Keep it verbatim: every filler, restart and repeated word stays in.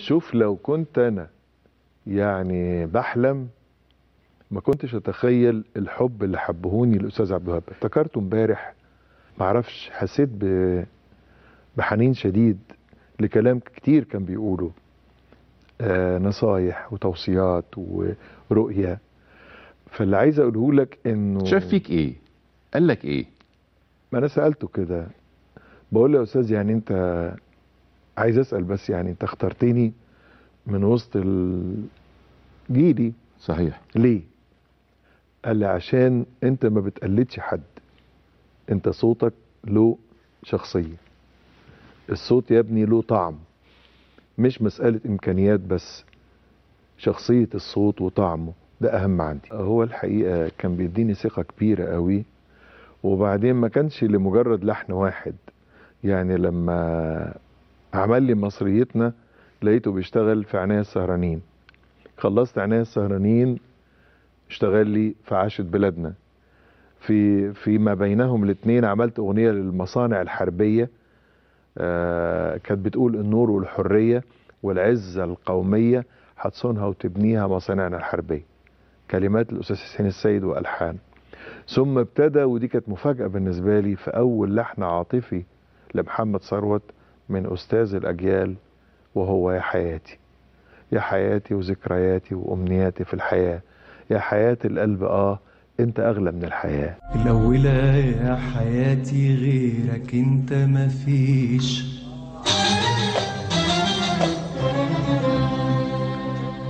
شوف لو كنت انا يعني بحلم ما كنتش اتخيل الحب اللي حبهوني الاستاذ عبد الوهاب. افتكرته امبارح، معرفش، حسيت ب... بحنين شديد لكلام كتير كان بيقوله، آه نصايح وتوصيات ورؤية. فاللي عايز اقوله لك انه شاف فيك ايه؟ قال لك ايه؟ ما انا سألته كده، بقول له يا استاذ يعني انت، عايز اسأل بس، يعني انت اخترتني من وسط جيلي صحيح. ليه؟ قال لي عشان انت ما بتقلدش حد، انت صوتك له شخصية. الصوت يا ابني له طعم، مش مسألة امكانيات بس، شخصية الصوت وطعمه ده اهم عندي. هو الحقيقة كان بيديني ثقة كبيرة قوي، وبعدين ما كانش لمجرد لحن واحد. يعني لما عمل لي مصريتنا لقيته بيشتغل في عناية السهرانين، خلصت عناية السهرانين اشتغل لي في عاشت بلادنا. في فيما بينهم الاثنين عملت اغنيه للمصانع الحربيه، آه كانت بتقول النور والحريه والعزه القوميه هتصونها وتبنيها مصانعنا الحربيه، كلمات الاستاذ حسين السيد والحان. ثم ابتدى، ودي كانت مفاجاه بالنسبه لي، في اول لحن عاطفي لمحمد ثروت من استاذ الاجيال، وهو يا حياتي، يا حياتي وذكرياتي وامنياتي في الحياه، يا حياه القلب اه انت اغلى من الحياه. الأولى يا حياتي غيرك انت مفيش،